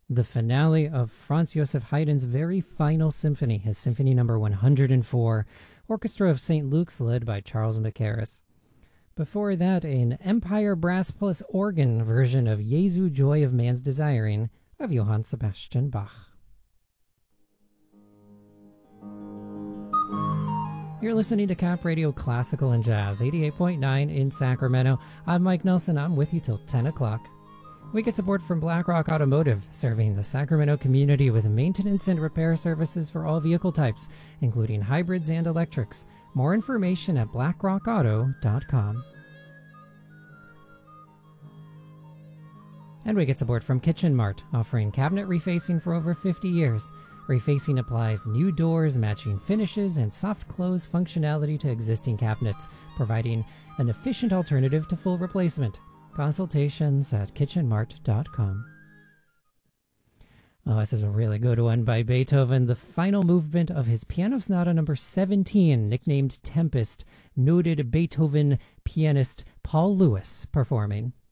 the finale of Franz Joseph Haydn's very final symphony, his Symphony Number 104, Orchestra of St. Luke's led by Charles Mackerras. Before that, an Empire Brass plus organ version of Jesu Joy of Man's Desiring of Johann Sebastian Bach. You're listening to Cap Radio Classical and Jazz, 88.9 in Sacramento. I'm Mike Nelson. I'm with you till 10 o'clock. We get support from BlackRock Automotive, serving the Sacramento community with maintenance and repair services for all vehicle types, including hybrids and electrics. More information at blackrockauto.com. And we get support from Kitchen Mart, offering cabinet refacing for over 50 years. Refacing applies new doors, matching finishes, and soft close functionality to existing cabinets, providing an efficient alternative to full replacement. Consultations at kitchenmart.com. Oh, this is a really good one by Beethoven. The final movement of his Piano Sonata number 17, nicknamed Tempest, noted Beethoven pianist Paul Lewis performing.